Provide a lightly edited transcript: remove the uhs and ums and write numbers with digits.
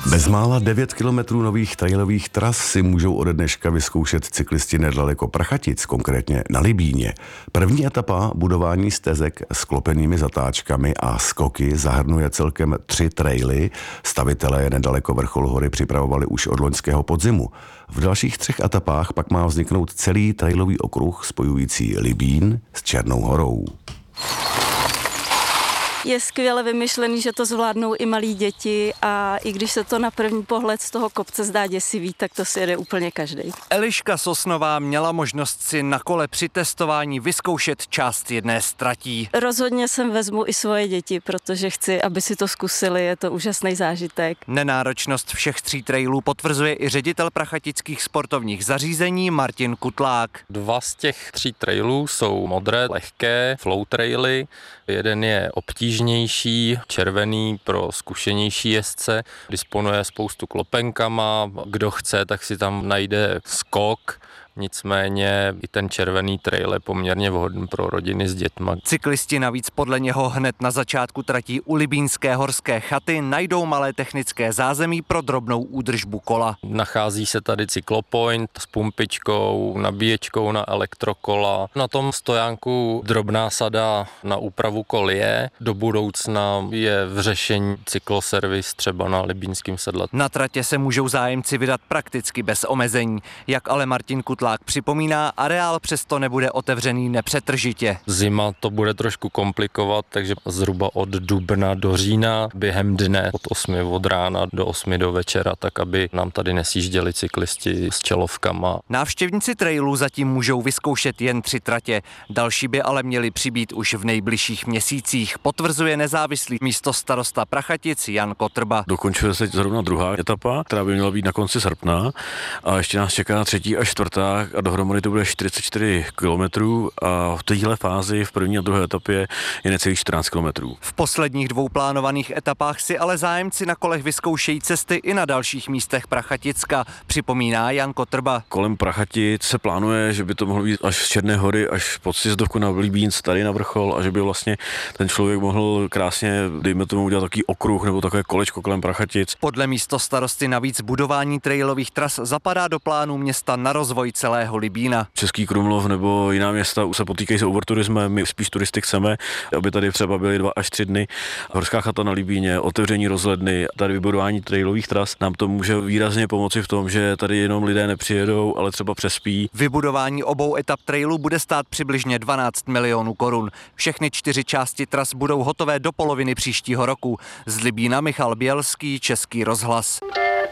Bezmála 9 kilometrů nových trailových tras si můžou ode dneška vyzkoušet cyklisti nedaleko Prachatic, konkrétně na Libíně. První etapa budování stezek s klopenými zatáčkami a skoky zahrnuje celkem 3 traily. Stavitelé je nedaleko vrcholu hory připravovali už od loňského podzimu. V dalších 3 etapách pak má vzniknout celý trailový okruh spojující Libín s Černou Horou. Je skvěle vymyšlený, že to zvládnou i malí děti a i když se to na první pohled z toho kopce zdá děsivý, tak to si jede úplně každý. Eliška Sosnová měla možnost si na kole při testování vyzkoušet část jedné z tratí. Rozhodně sem vezmu i svoje děti, protože chci, aby si to zkusili, je to úžasný zážitek. Nenáročnost všech 3 trailů potvrzuje i ředitel prachatických sportovních zařízení Martin Kutlák. 2 z těch 3 trailů jsou modré, lehké flow traily. Jeden je obtížnější, červený pro zkušenější jezdce, disponuje spoustu klopenkama, kdo chce, tak si tam najde skok. Nicméně i ten červený trail je poměrně vhodný pro rodiny s dětma. Cyklisti navíc podle něho hned na začátku tratí u Libínské horské chaty najdou malé technické zázemí pro drobnou údržbu kola. Nachází se tady cyklopoint s pumpičkou, nabíječkou na elektrokola. Na tom stojánku drobná sada na úpravu kol je. Do budoucna je v řešení cykloservis třeba na Libínském sedle. Na tratě se můžou zájemci vydat prakticky bez omezení. Jak ale Martin Kutlák připomíná, areál přesto nebude otevřený nepřetržitě. Zima to bude trošku komplikovat, takže zhruba od dubna do října během dne od 8 od rána do 8 do večera, tak aby nám tady nesjížděli cyklisti s čelovkama. Návštěvníci trailů zatím můžou vyzkoušet jen 3 tratě. Další by ale měli přibýt už v nejbližších měsících, potvrzuje nezávislý místostarosta Prachatic Jan Kotrba. Dokončuje se zrovna 2. etapa, která by měla být na konci srpna a ještě nás čeká 3. a 4. a dohromady to bude 44 kilometrů a v téhle fázi v první a 2. etapě je necelých 14 kilometrů. V posledních 2 plánovaných etapách si ale zájemci na kolech vyzkoušejí cesty i na dalších místech Prachaticka, připomíná Jan Kotrba. Kolem Prachatic se plánuje, že by to mohlo být až z Černé Hory, až pod sjezdovku na Libín, tady na vrchol a že by vlastně ten člověk mohl krásně, dejme tomu, udělat takový okruh nebo takové kolečko kolem Prachatic. Podle místostarosty navíc budování trailových tras zapadá do plánu města na rozvoj celého Libína. Český Krumlov nebo jiná města už se potýkají s overturismem, my spíš turisty chceme, aby tady třeba byly 2 až 3 dny. Horská chata na Libíně, otevření rozhledny, tady vybudování trailových tras nám to může výrazně pomoci v tom, že tady jenom lidé nepřijedou, ale třeba přespí. Vybudování obou etap trailů bude stát přibližně 12 milionů korun. Všechny 4 části tras budou hotové do poloviny příštího roku. Z Libína Michal Bělský, Český rozhlas.